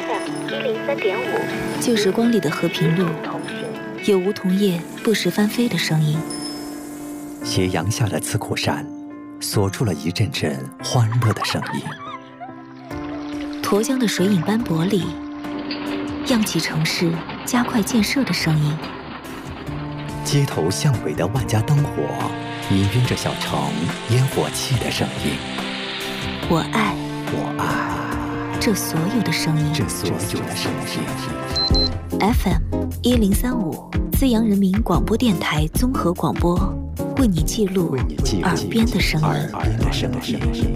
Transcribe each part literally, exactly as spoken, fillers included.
F M 一零三点五， 旧时光里的和平路，有梧桐叶不时翻飞的声音。 斜阳下的慈苦山，锁住了一阵阵欢乐的声音。 沱江的水影斑驳里，漾起城市加快建设的声音。 街头巷尾的万家灯火，氤氲着小城烟火气的声音。 我爱， 我爱这所有的声音， 这所有的声音。 F M 一零三五，资阳人民广播电台综合广播，为你记录耳边的声音。 耳边的声音。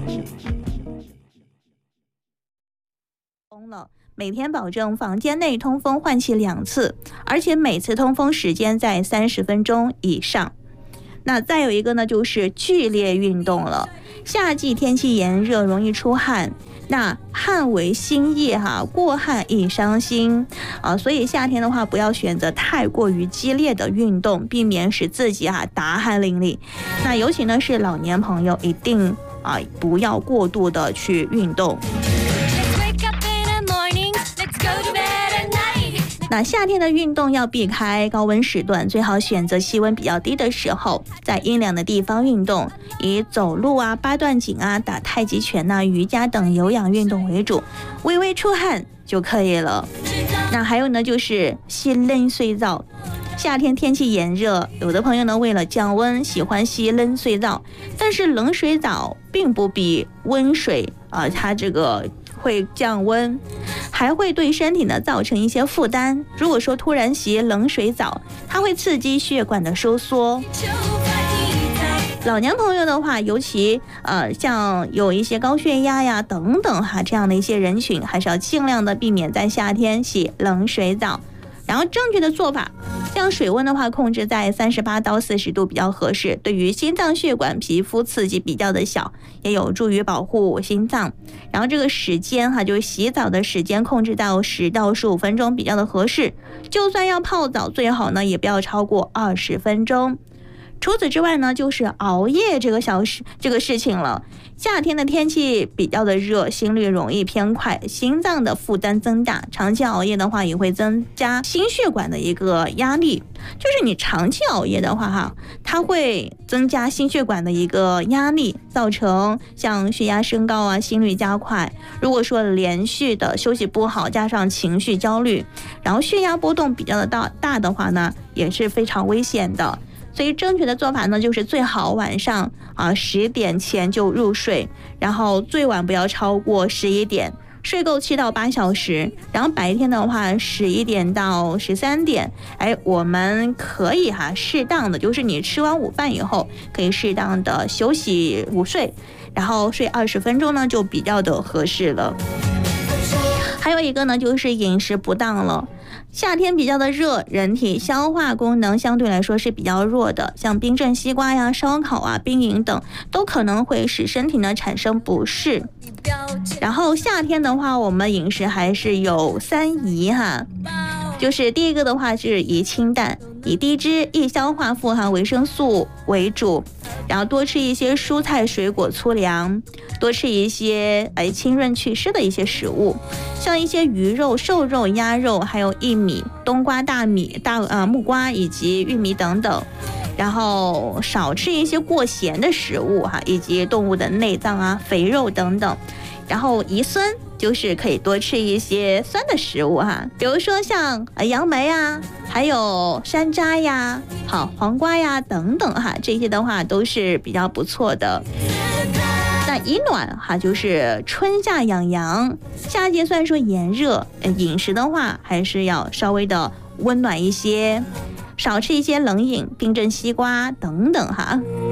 每天保证房间内通风换气两次，而且每次通风时间在三十分钟以上。那再有一个呢，就是剧烈运动了。夏季天气炎热，容易出汗，那汗为心液哈，过汗易伤心啊，所以夏天的话，不要选择太过于激烈的运动，避免使自己哈大汗淋漓。那尤其呢是老年朋友，一定啊不要过度的去运动。那夏天的运动要避开高温时段，最好选择气温比较低的时候，在阴凉的地方运动，以走路啊、八段锦啊、打太极拳啊、瑜伽等有氧运动为主，微微出汗就可以了。那还有呢，就是洗冷水澡。夏天天气炎热，有的朋友呢为了降温喜欢洗冷水澡，但是冷水澡并不比温水啊、呃，它这个会降温，还会对身体呢造成一些负担。如果说突然洗冷水澡，它会刺激血管的收缩。老年朋友的话，尤其呃像有一些高血压呀等等哈这样的一些人群，还是要尽量的避免在夏天洗冷水澡。然后正确的做法，将水温的话控制在三十八到四十度比较合适，对于心脏血管皮肤刺激比较的小，也有助于保护心脏。然后这个时间哈，就是洗澡的时间控制到十到十五分钟比较的合适，就算要泡澡，最好呢也不要超过二十分钟。除此之外呢，就是熬夜这个小事这个事情了。夏天的天气比较的热，心率容易偏快，心脏的负担增大，长期熬夜的话也会增加心血管的一个压力。就是你长期熬夜的话哈，它会增加心血管的一个压力，造成像血压升高啊、心率加快。如果说连续的休息不好，加上情绪焦虑，然后血压波动比较的大大的话呢，也是非常危险的。所以正确的做法呢，就是最好晚上啊十点前就入睡，然后最晚不要超过十一点，睡够七到八小时。然后白天的话，十一点到十三点，哎，我们可以哈适当的，就是你吃完午饭以后，可以适当的休息午睡，然后睡二十分钟呢，就比较的合适了。还有一个呢，就是饮食不当了。夏天比较的热，人体消化功能相对来说是比较弱的，像冰镇西瓜呀、烧烤啊、冰饮等，都可能会使身体呢产生不适。然后夏天的话，我们饮食还是有三宜哈，就是第一个的话是宜清淡，以低脂、易消化、富含维生素为主，然后多吃一些蔬菜、水果、粗粮，多吃一些哎清润祛湿的一些食物，像一些鱼肉、瘦肉、鸭肉，还有薏米、冬瓜、大米、大呃木瓜以及玉米等等。然后少吃一些过咸的食物哈，以及动物的内脏啊、肥肉等等。然后宜酸，就是可以多吃一些酸的食物哈，比如说像呃杨梅啊，还有山楂呀、好黄瓜呀等等哈，这些的话都是比较不错的。那宜暖哈，就是春夏养阳。夏季虽然说炎热，呃饮食的话还是要稍微的温暖一些，少吃一些冷饮、冰镇西瓜等等哈。